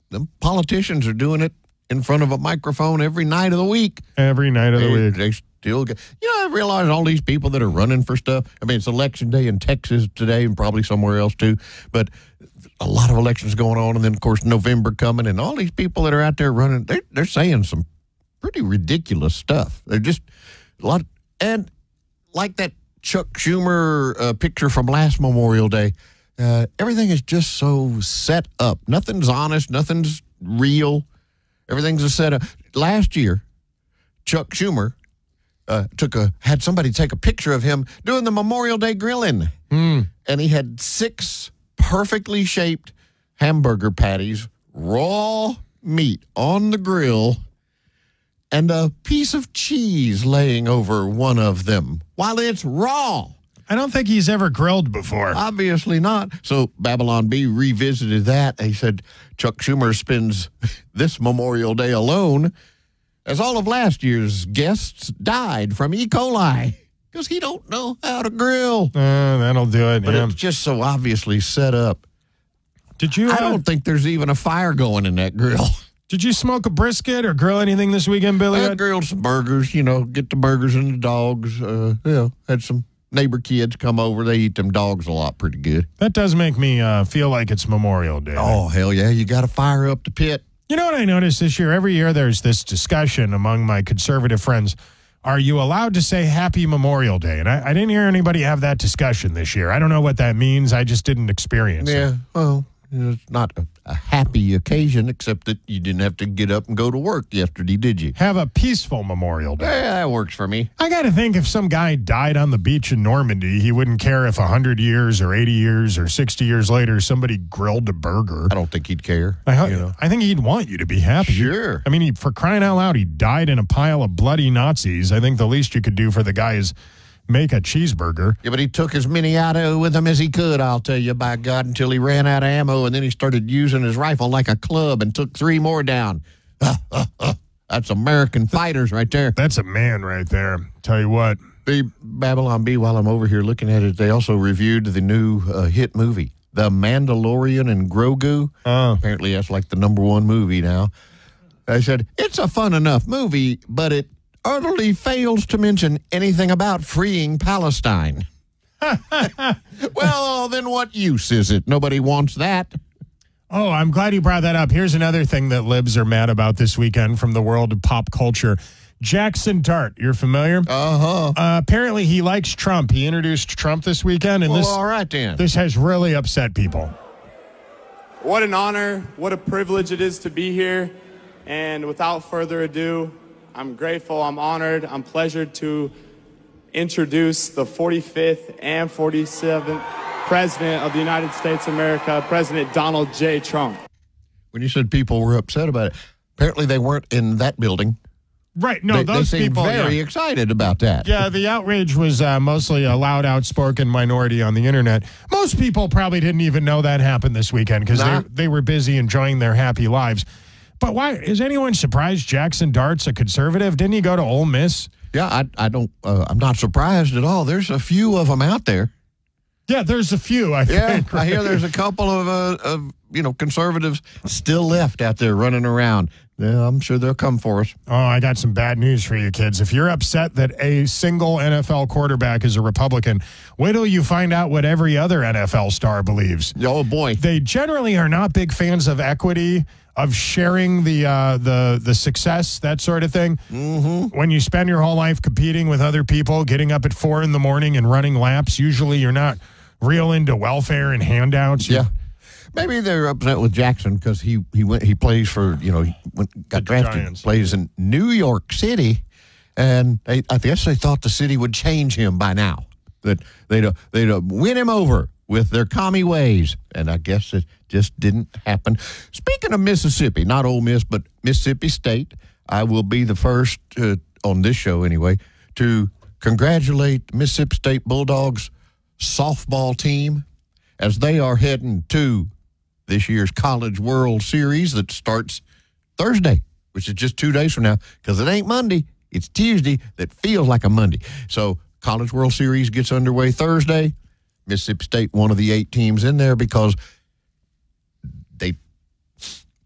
the politicians are doing it in front of a microphone every night of the week. Every night of the week. They still get, I realize all these people that are running for stuff. I mean, it's election day in Texas today and probably somewhere else too. But a lot of elections going on. And then, of course, November coming. And all these people that are out there running, they're saying some pretty ridiculous stuff. They're just a lot. And like that Chuck Schumer picture from last Memorial Day, everything is just so set up. Nothing's honest. Nothing's real. Everything's a setup. Last year, Chuck Schumer had somebody take a picture of him doing the Memorial Day grilling. And he had 6 perfectly shaped hamburger patties, raw meat on the grill, and a piece of cheese laying over one of them while it's raw. I don't think he's ever grilled before. Obviously not. So Babylon Bee revisited that. He said Chuck Schumer spends this Memorial Day alone as all of last year's guests died from E. coli because he don't know how to grill. That'll do it. But it's just so obviously set up. Did you? I don't think there's even a fire going in that grill. Did you smoke a brisket or grill anything this weekend, Billy? I grilled some burgers, get the burgers and the dogs. Had some neighbor kids come over. They eat them dogs a lot pretty good. That does make me feel like it's Memorial Day. Oh, hell yeah. You got to fire up the pit. You know what I noticed this year? Every year there's this discussion among my conservative friends. Are you allowed to say Happy Memorial Day? And I didn't hear anybody have that discussion this year. I don't know what that means. I just didn't experience it. Yeah, well, it's not a happy occasion, except that you didn't have to get up and go to work yesterday, did you? Have a peaceful Memorial Day. Yeah, that works for me. I got to think if some guy died on the beach in Normandy, he wouldn't care if 100 years or 80 years or 60 years later somebody grilled a burger. I don't think he'd care. I think he'd want you to be happy. Sure. I mean, for crying out loud, he died in a pile of bloody Nazis. I think the least you could do for the guy is make a cheeseburger. Yeah, but he took as many out with him as he could, I'll tell you, by God, until he ran out of ammo, and then he started using his rifle like a club and took 3 more down. That's American fighters right there. That's a man right there. Tell you what. The Babylon Bee, while I'm over here looking at it, they also reviewed the new hit movie, The Mandalorian and Grogu. Apparently that's like the #1 movie now. I said, it's a fun enough movie, but it utterly fails to mention anything about freeing Palestine. Well, then what use is it? Nobody wants that. Oh, I'm glad you brought that up. Here's another thing that libs are mad about this weekend from the world of pop culture. Jackson Dart, you're familiar? Uh-huh. Apparently he likes Trump. He introduced Trump this weekend, and all right then. This has really upset people. What an honor, what a privilege it is to be here. And without further ado, I'm grateful, I'm honored, I'm pleasured to introduce the 45th and 47th President of the United States of America, President Donald J. Trump. When you said people were upset about it, apparently they weren't in that building. Right, no, those they seemed people very excited about that. Yeah, the outrage was mostly a loud, outspoken minority on the internet. Most people probably didn't even know that happened this weekend because they were busy enjoying their happy lives. But why is anyone surprised Jackson Dart's a conservative? Didn't he go to Ole Miss? Yeah, I don't. I'm not surprised at all. There's a few of them out there. Yeah, there's a few. I think. I hear there's a couple of conservatives still left out there running around. Yeah, I'm sure they'll come for us. Oh, I got some bad news for you, kids. If you're upset that a single NFL quarterback is a Republican, wait till you find out what every other NFL star believes. Oh boy, they generally are not big fans of equity, of sharing the success, that sort of thing. Mm-hmm. When you spend your whole life competing with other people, getting up at 4 a.m. and running laps, usually you're not real into welfare and handouts. Yeah.Maybe they're upset with Jackson because he plays for, got drafted, Giants. Plays in New York City, and I guess they thought the city would change him by now, that they'd win him over with their commie ways, and I guess it just didn't happen. Speaking of Mississippi, not Ole Miss, but Mississippi State, I will be the first, on this show anyway, to congratulate Mississippi State Bulldogs softball team as they are heading to this year's College World Series that starts Thursday, which is just 2 days from now, because it ain't Monday. It's Tuesday that feels like a Monday. So College World Series gets underway Thursday. Mississippi State, one of the 8 teams in there, because